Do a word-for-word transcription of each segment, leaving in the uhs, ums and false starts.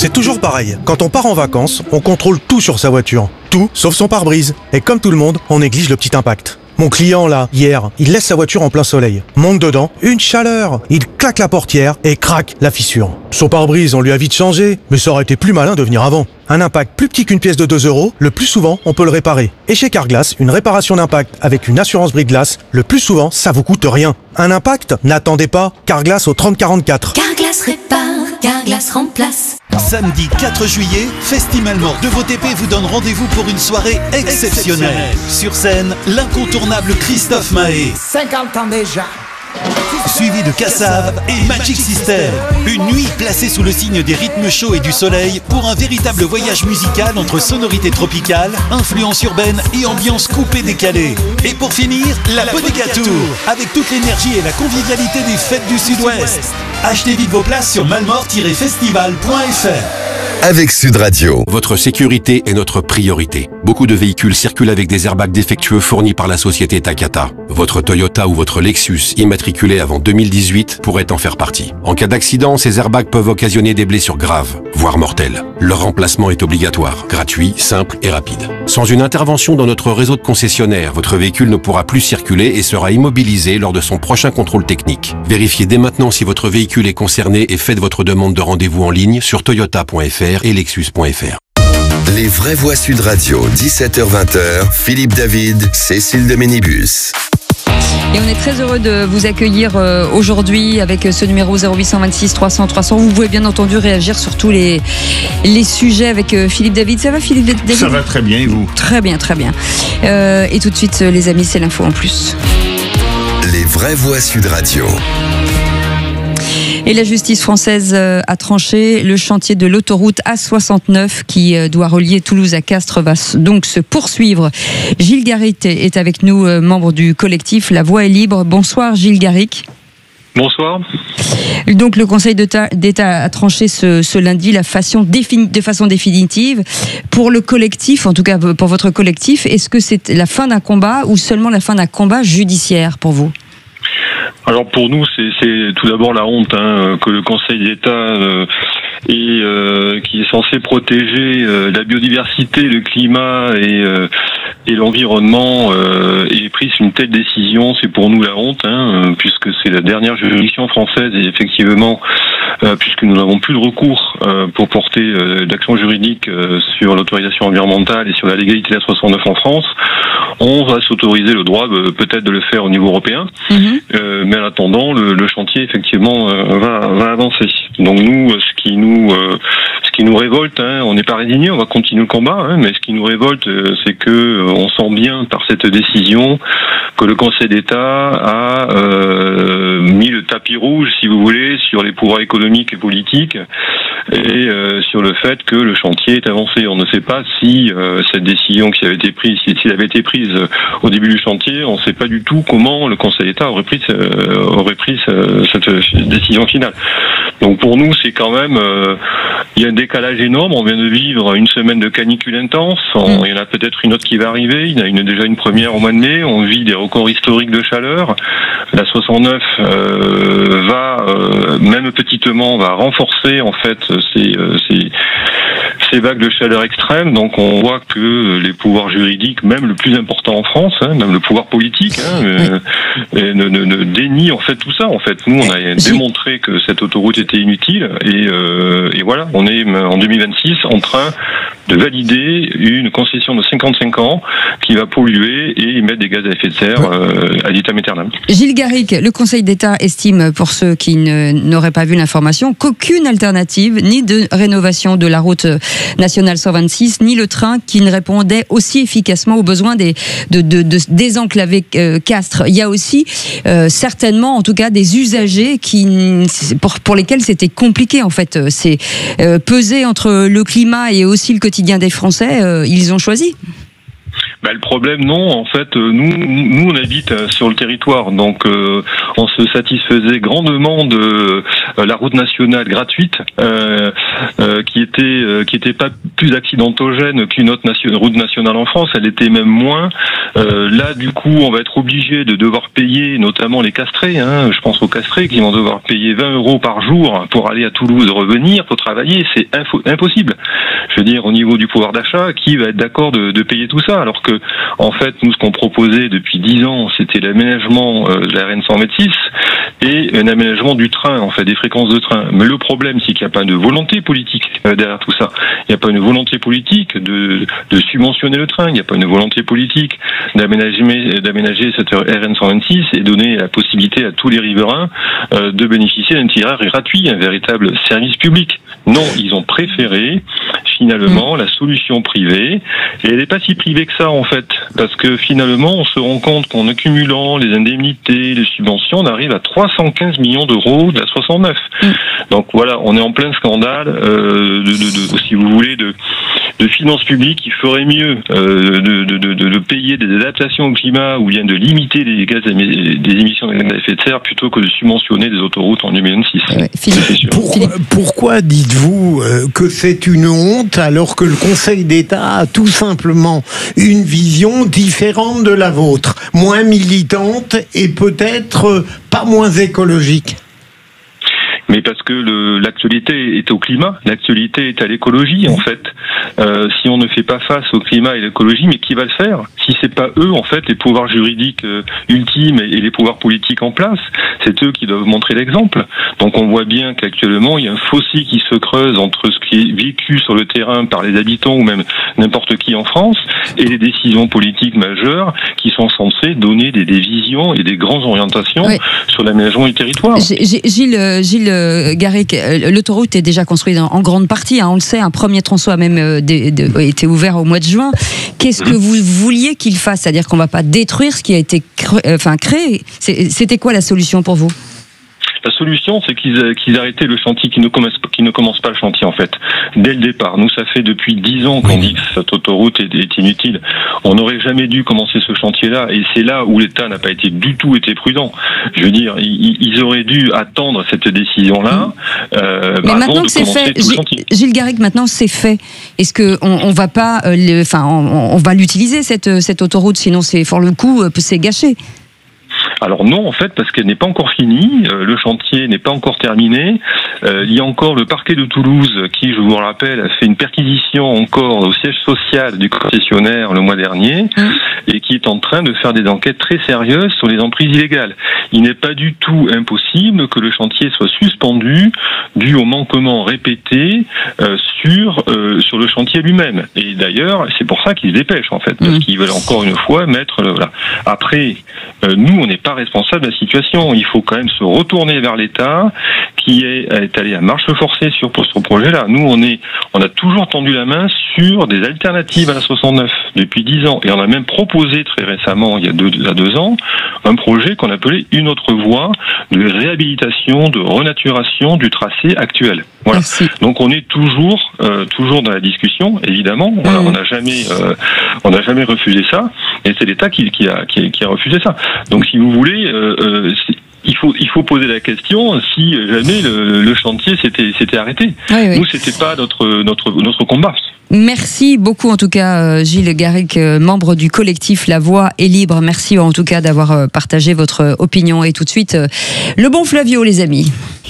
C'est toujours pareil. Quand on part en vacances, on contrôle tout sur sa voiture. Tout, sauf son pare-brise. Et comme tout le monde, on néglige le petit impact. Mon client là, hier, il laisse sa voiture en plein soleil. Monte dedans, une chaleur. Il claque la portière et craque la fissure. Son pare-brise, on lui a vite changé, mais ça aurait été plus malin de venir avant. Un impact plus petit qu'une pièce de deux euros, le plus souvent, on peut le réparer. Et chez Carglass, une réparation d'impact avec une assurance brise-glace, le plus souvent, ça vous coûte rien. Un impact? N'attendez pas. Carglass au trente quarante-quatre. Carglass répare, Carglass remplace. Samedi quatre juillet, Festival Mort de V O T P vous donne rendez-vous pour une soirée exceptionnelle. Sur scène, l'incontournable Christophe Mahé. cinquante ans déjà. Suivi de Kassav et Magic System. Une nuit placée sous le signe des rythmes chauds et du soleil pour un véritable voyage musical entre sonorités tropicales, influences urbaines et ambiance coupée décalée. Et pour finir, la Bodega Tour, avec toute l'énergie et la convivialité des fêtes du Sud-Ouest. Achetez vite vos places sur malmort tiret festival point f r. Avec Sud Radio. Votre sécurité est notre priorité. Beaucoup de véhicules circulent avec des airbags défectueux fournis par la société Takata. Votre Toyota ou votre Lexus immatriculé avant deux mille dix-huit pourrait en faire partie. En cas d'accident, ces airbags peuvent occasionner des blessures graves, voire mortelles. Leur remplacement est obligatoire, gratuit, simple et rapide. Sans une intervention dans notre réseau de concessionnaires, votre véhicule ne pourra plus circuler et sera immobilisé lors de son prochain contrôle technique. Vérifiez dès maintenant si votre véhicule est concerné et faites votre demande de rendez-vous en ligne sur toyota point f r et lexus point f r. Les vraies voix Sud Radio, dix-sept heures vingt, Philippe David, Cécile de Ménibus. Et on est très heureux de vous accueillir euh, aujourd'hui avec ce numéro zéro huit deux six trois cents trois cents. Vous pouvez bien entendu réagir sur tous les, les sujets avec euh, Philippe David. Ça va Philippe David? Ça va très bien et vous? Très bien, très bien. Euh, et tout de suite, les amis, c'est l'info en plus. Les vraies voix Sud Radio. Et la justice française a tranché. Le chantier de l'autoroute A soixante-neuf qui doit relier Toulouse à Castres va donc se poursuivre. Gilles Garrick est avec nous, membre du collectif La Voie est libre. Bonsoir Gilles Garrick. Bonsoir. Donc le Conseil d'État a tranché ce, ce lundi la façon défini, de façon définitive. Pour le collectif, en tout cas pour votre collectif, est-ce que c'est la fin d'un combat ou seulement la fin d'un combat judiciaire pour vous ? Alors pour nous, c'est, c'est tout d'abord la honte hein, que le Conseil d'État euh, et euh, qui est censé protéger euh, la biodiversité, le climat et, euh, et l'environnement euh, ait pris une telle décision. C'est pour nous la honte, hein, puisque c'est la dernière juridiction française et effectivement, euh, puisque nous n'avons plus de recours euh, pour porter euh, d'action juridique euh, sur l'autorisation environnementale et sur la légalité de la soixante-neuf en France, on va s'autoriser le droit euh, peut-être de le faire au niveau européen. Mmh. Euh, mais en attendant, le, le chantier effectivement euh, va, va avancer. Donc nous, ce qui nous, euh, ce qui nous révolte, hein, on n'est pas résigné, on va continuer le combat, hein, mais ce qui nous révolte, euh, c'est que euh, on sent bien par cette décision que le Conseil d'État a euh, mis le tapis rouge, si vous voulez, sur les pouvoirs économiques et politiques et euh, sur le fait que le chantier est avancé. On ne sait pas si euh, cette décision qui avait été prise, si elle avait été prise au début du chantier, on ne sait pas du tout comment le Conseil d'État aurait pris, euh, aurait pris euh, cette décision finale. Donc pour nous, c'est quand même, euh, il y a un décalage énorme. On vient de vivre une semaine de canicule intense. On, mmh. Il y en a peut-être une autre qui va arriver. Il y en a une, déjà une première au mois de mai. On vit des records historiques de chaleur. La soixante-neuf euh, va, euh, même petitement, va renforcer en fait ces, euh, ces, ces vagues de chaleur extrêmes. Donc on voit que les pouvoirs juridiques, même le plus important en France, hein, même le pouvoir politique, hein, euh, ne, ne, ne dénie en fait tout ça. En fait, nous, on a démontré que cette autoroute était inutile et, euh, et voilà, on est en deux mille vingt-six en train de valider une concession de cinquante-cinq ans qui va polluer et émettre des gaz à effet de serre euh, ad vitam aeternam. Gilles Garrick, le Conseil d'État estime, pour ceux qui ne, n'auraient pas vu l'information, qu'aucune alternative, ni de rénovation de la route nationale cent vingt-six, ni le train qui ne répondait aussi efficacement aux besoins des, de, de, de désenclaver euh, Castres. Il y a aussi euh, certainement, en tout cas, des usagers qui, pour, pour lesquels c'était compliqué en fait. C'est euh, peser entre le climat et aussi le quotidien des Français. Euh, ils ont choisi. Bah, le problème, non. En fait, nous, nous, on habite sur le territoire, donc euh, on se satisfaisait grandement de euh, la route nationale gratuite, euh, euh, qui est était euh, qui était pas plus accidentogène qu'une autre nation, route nationale en France, elle était même moins. Euh, là, du coup, on va être obligé de devoir payer, notamment les castrés. Hein, je pense aux castrés qui vont devoir payer vingt euros par jour pour aller à Toulouse, revenir, pour travailler. C'est info, impossible. Je veux dire, au niveau du pouvoir d'achat, qui va être d'accord de, de payer tout ça? Alors que, en fait, nous, ce qu'on proposait depuis dix ans, c'était l'aménagement euh, de la R N cent vingt-six et un aménagement du train, en fait, des fréquences de train. Mais le problème, c'est qu'il n'y a pas de volonté politique euh, derrière tout ça. Il n'y a pas une volonté politique de, de subventionner le train. Il n'y a pas une volonté politique d'aménager, d'aménager cette R N cent vingt-six et donner la possibilité à tous les riverains euh, de bénéficier d'un itinéraire gratuit, un véritable service public. Non, ils ont préféré finalement la solution privée, et elle n'est pas si privée que ça en fait, parce que finalement on se rend compte qu'en accumulant les indemnités, les subventions, on arrive à trois cent quinze millions d'euros de la soixante-neuf. Mmh. Donc voilà, on est en plein scandale euh, de, de, de, si vous voulez, de, de finances publiques. Il ferait mieux euh, de, de, de, de payer des adaptations au climat ou bien de limiter les gaz, des émissions de gaz à effet de serre plutôt que de subventionner des autoroutes en deux mille vingt-six. Ouais, Philippe, Pour, pourquoi dites-vous que c'est une honte alors que le Conseil d'État a tout simplement une vision différente de la vôtre, moins militante et peut-être pas moins écologique? Mais parce que le, l'actualité est au climat, l'actualité est à l'écologie en fait. Euh, si on ne fait pas face au climat et à l'écologie, mais qui va le faire? Si c'est pas eux en fait, les pouvoirs juridiques euh, ultimes et, et les pouvoirs politiques en place, c'est eux qui doivent montrer l'exemple. Donc on voit bien qu'actuellement il y a un fossé qui se creuse entre ce qui est vécu sur le terrain par les habitants ou même n'importe qui en France et les décisions politiques majeures qui sont censées donner des, des visions et des grandes orientations oui. sur l'aménagement du territoire. G- Gilles, Gilles Garrick, l'autoroute est déjà construite en grande partie, hein, on le sait, un premier tronçon a même euh, de, de, été ouvert au mois de juin. Qu'est-ce que vous vouliez qu'il fasse? C'est-à-dire qu'on ne va pas détruire ce qui a été cré... enfin, créé. C'était quoi la solution pour vous? La solution, c'est qu'ils qu'ils arrêtaient le chantier, qu'ils ne commencent qu'ils ne commencent pas le chantier en fait. Dès le départ, nous ça fait depuis dix ans qu'on dit que cette autoroute est, est inutile. On n'aurait jamais dû commencer ce chantier-là, et c'est là où l'État n'a pas été du tout été prudent. Je veux dire, ils, ils auraient dû attendre cette décision-là. Euh, Mais bah, maintenant que c'est fait, Gilles, Gilles Garrick, maintenant c'est fait. Est-ce que on, on va pas, euh, enfin, on, on va l'utiliser cette cette autoroute, sinon c'est pour le coup, c'est gâché. Alors non, en fait, parce qu'elle n'est pas encore finie, euh, le chantier n'est pas encore terminé. Euh, il y a encore le parquet de Toulouse qui, je vous rappelle, a fait une perquisition encore au siège social du concessionnaire le mois dernier mmh. et qui est en train de faire des enquêtes très sérieuses sur les emprises illégales. Il n'est pas du tout impossible que le chantier soit suspendu dû au manquement répété euh, sur euh, sur le chantier lui-même. Et d'ailleurs, c'est pour ça qu'ils se dépêchent en fait, parce mmh. qu'ils veulent encore une fois mettre le, voilà. Après, euh, nous, on n'est pas responsable de la situation. Il faut quand même se retourner vers l'État qui est, est allé à marche forcée sur pour ce projet-là. Nous, on est, on a toujours tendu la main sur des alternatives à la soixante-neuf depuis dix ans, et on a même proposé très récemment, il y a deux, il y a deux ans, un projet qu'on appelait une autre voie de réhabilitation, de renaturation du tracé actuel. Voilà. Merci. Donc on est toujours, euh, toujours dans la discussion, évidemment. Mmh. On n'a jamais, euh, on n'a jamais refusé ça, et c'est l'État qui, qui a, qui, qui a refusé ça. Donc si vous voulez, euh, euh, il faut, il faut poser la question si jamais le, le chantier s'était, s'était arrêté. Oui, oui. Nous, c'était pas notre, notre, notre combat. Merci beaucoup en tout cas Gilles Garrick, membre du collectif La Voix est libre. Merci en tout cas d'avoir partagé votre opinion. Et tout de suite, le bon Flavio les amis.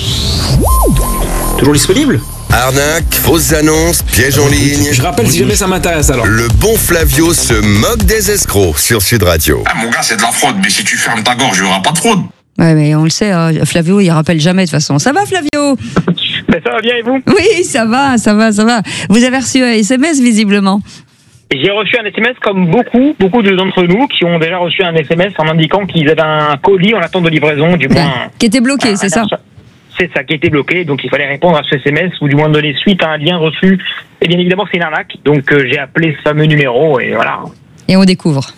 Toujours disponible ? Arnaque, fausses annonces, pièges en ligne. Je rappelle si jamais ça m'intéresse alors. Le bon Flavio se moque des escrocs sur Sud Radio. Ah mon gars, c'est de la fraude, mais si tu fermes ta gorge, il n'y aura pas de fraude. Ouais, mais on le sait, hein, Flavio, il rappelle jamais de toute façon. Ça va, Flavio ? Ben, ça va bien et vous ? Oui, ça va, ça va, ça va. Vous avez reçu un S M S visiblement ? J'ai reçu un S M S comme beaucoup, beaucoup d'entre nous qui ont déjà reçu un S M S en indiquant qu'ils avaient un colis en attente de livraison, du moins. Ouais, qui était bloqué, c'est ça ? C'est ça, qui était bloqué, donc il fallait répondre à ce S M S ou du moins donner suite à un lien reçu. Et bien évidemment, c'est une arnaque, donc euh, j'ai appelé ce fameux numéro et voilà. Et on découvre.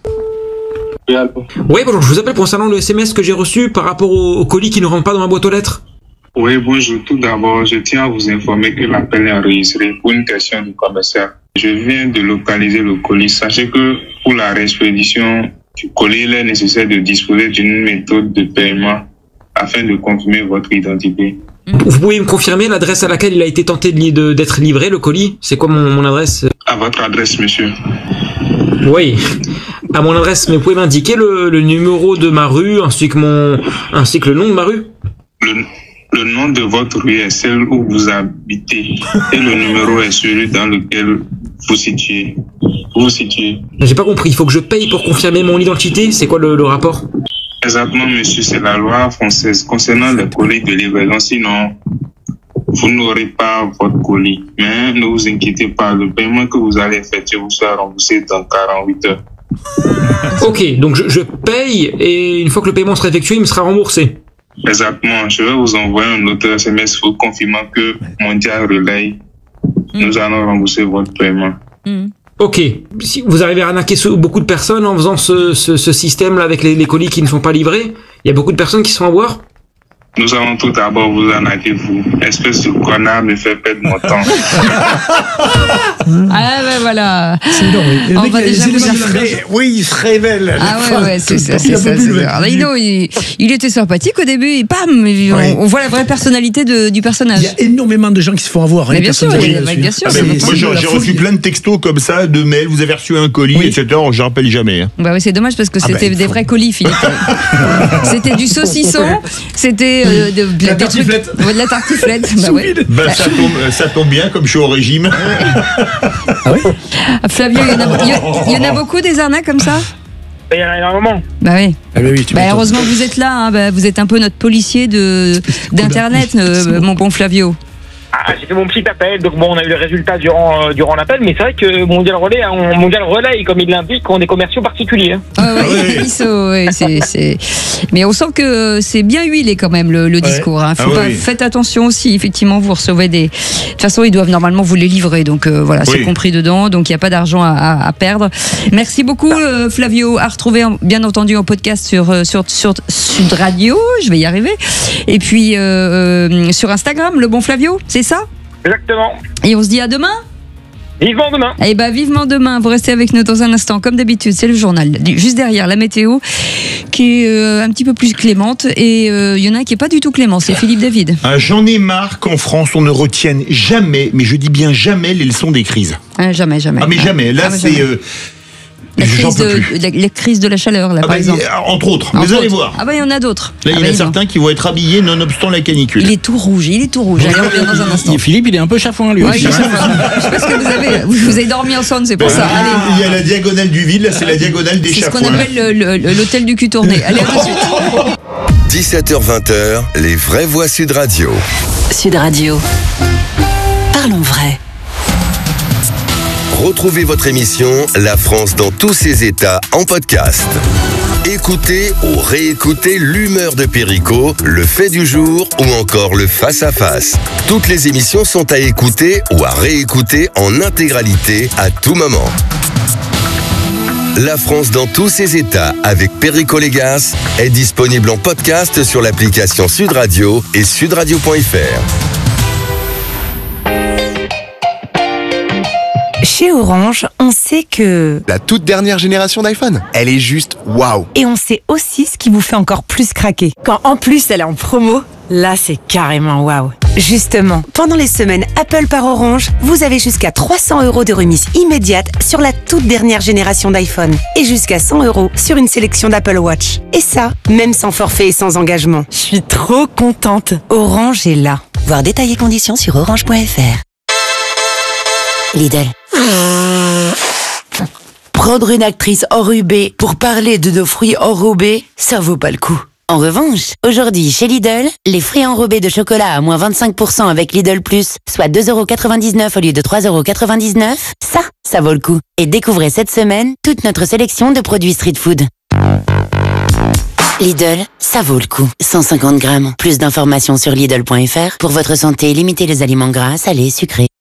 Oui, bonjour, je vous appelle concernant le S M S que j'ai reçu par rapport au, au colis qui ne rentre pas dans ma boîte aux lettres. Oui, bonjour. Tout d'abord, je tiens à vous informer que l'appel est enregistré pour une question du commissaire. Je viens de localiser le colis. Sachez que pour la réexpédition du colis, il est nécessaire de disposer d'une méthode de paiement afin de confirmer votre identité. Vous pouvez me confirmer l'adresse à laquelle il a été tenté de li- de- d'être livré, le colis? C'est quoi mon, mon adresse? À votre adresse, monsieur. Oui, à mon adresse, mais vous pouvez m'indiquer le, le numéro de ma rue ainsi que mon ainsi que le nom de ma rue? Le, le nom de votre rue est celle où vous habitez et le numéro est celui dans lequel vous situez. Vous vous situez. J'ai pas compris, il faut que je paye pour confirmer mon identité? C'est quoi le, le rapport? Exactement, monsieur, c'est la loi française concernant les colis de livraison. Sinon, vous n'aurez pas votre colis. Mais ne vous inquiétez pas, le paiement que vous allez effectuer vous sera remboursé dans quarante-huit heures. Ok, donc je, je paye et une fois que le paiement sera effectué, il me sera remboursé. Exactement, je vais vous envoyer un autre S M S vous confirmant que Mondial Relay, nous allons rembourser votre paiement. Mm. Ok, si vous arrivez à arnaquer ce- beaucoup de personnes en faisant ce, ce, ce système-là avec les, les colis qui ne sont pas livrés, il y a beaucoup de personnes qui sont à voir? Nous allons tout d'abord vous arnaquer, vous. Espèce de connard me fait perdre mon temps. Ah ben voilà. C'est énorme. Le On mec, va il- déjà il vous se dire- ré- Oui, il se révèle. à la Ah fin. ouais, ouais, c'est ça, Il c'est a ça. pas pu c'est le ça. mettre. Rino, il, il était sympathique au début, et bam, on, Oui. on voit la vraie personnalité de- du personnage. Il y a énormément de gens qui se font avoir. Mais hein, bien sûr, personne il y a- là-dessus. bien sûr, Ah, c'est mais vrai. moi, j'ai La j'ai folie. reçu plein de textos comme ça, de mails, vous avez reçu un colis, Oui. et cetera. Je rappelle jamais. hein. Bah oui, c'est dommage parce que Ah bah, c'était il des faut- vrais colis, Philippe. C'était du saucisson, c'était euh, de, de- La des trucs- tartiflette. ouais, de la tartiflette. Bah ouais. Ben, ça, tombe, ça tombe bien, comme je suis au régime. Ah, Flavio, il y, en a, il y a- il y en a beaucoup des arnaques comme ça? Il y en a énormément. Bah oui. Ah bah oui, tu Bah m'étonnes. heureusement que vous êtes là, hein. Bah, vous êtes un peu notre policier de d'internet, euh, mon bon Flavio. Ah, j'ai fait mon petit appel, donc bon, on a eu les résultats durant, euh, durant l'appel, mais c'est vrai que Mondial Relay, hein, on- Mondial Relay, comme il l'indique, on est commerciaux particuliers. Hein. Ouais, ouais, ils sont- ouais, c'est- c'est- Mais on sent que c'est bien huilé quand même le, le discours. Hein. Faut Ah pas- oui. Faites attention aussi, effectivement, vous recevez des. De toute façon, ils doivent normalement vous les livrer, donc euh, voilà, c'est Oui. compris dedans, donc il n'y a pas d'argent à, à- à perdre. Merci beaucoup, euh, Flavio, à retrouver en- bien entendu en podcast sur, euh, sur, sur Sud Radio, je vais y arriver, et puis euh, euh, sur Instagram, le bon Flavio, c'est ça? Exactement. Et on se dit à demain? Vivement demain. Eh ben vivement demain, vous restez avec nous dans un instant, comme d'habitude, c'est le journal. Juste derrière, la météo, qui est euh, un petit peu plus clémente, et il euh, y en a un qui est pas du tout clément, c'est Philippe David. Ah, J'en ai marre qu'en France, on ne retienne jamais, mais je dis bien jamais, les leçons des crises. Ah, jamais, jamais. Ah, mais jamais. Là, Ah, mais c'est... jamais. euh, La j'en crise, peux de, plus. la, la crise de la chaleur, là, Ah par bah, exemple. il y a- entre autres, Entre vous allez autres. voir. Ah bah il y en a d'autres. Là, il Ah y en bah, a dis donc. certains qui vont être habillés nonobstant la canicule. Il est tout rouge, il est tout rouge. Allez, on revient dans un instant. Et Philippe, il est un peu chafouin, lui Ouais, aussi. je sais hein. pas. Je sais pas ce que vous avez. Vous, vous avez dormi ensemble, c'est pour ça. Ah, Allez. il y a la diagonale du vide, là c'est la diagonale des C'est ce qu'on chafouins. appelle le- le- le- l'hôtel du cul tourné. Allez, à tout de suite. dix-sept heures vingt, les vraies voix Sud Radio. Sud Radio. Parlons vrai. Retrouvez votre émission La France dans tous ses états en podcast. Écoutez ou réécoutez l'humeur de Perico, le fait du jour ou encore le face-à-face. Toutes les émissions sont à écouter ou à réécouter en intégralité à tout moment. La France dans tous ses états avec Perico Légas est disponible en podcast sur l'application Sud Radio et sudradio point f r. Chez Orange, on sait que... La toute dernière génération d'iPhone, elle est juste waouh. Et on sait aussi ce qui vous fait encore plus craquer. Quand en plus elle est en promo, là c'est carrément waouh. Justement, pendant les semaines Apple par Orange, vous avez jusqu'à trois cents euros de remise immédiate sur la toute dernière génération d'iPhone. Et jusqu'à cent euros sur une sélection d'Apple Watch. Et ça, même sans forfait et sans engagement. Je suis trop contente. Orange est là. Voir détails et conditions sur orange point f r. Lidl. Prendre une actrice enrubée pour parler de nos fruits enrobés, ça vaut pas le coup. En revanche, aujourd'hui chez Lidl, les fruits enrobés de chocolat à moins vingt-cinq pour cent avec Lidl Plus, soit deux euros quatre-vingt-dix-neuf au lieu de trois euros quatre-vingt-dix-neuf, ça, ça vaut le coup. Et découvrez cette semaine toute notre sélection de produits street food. Lidl, ça vaut le coup. cent cinquante grammes. Plus d'informations sur Lidl point f r. Pour votre santé, limitez les aliments gras, salés, sucrés.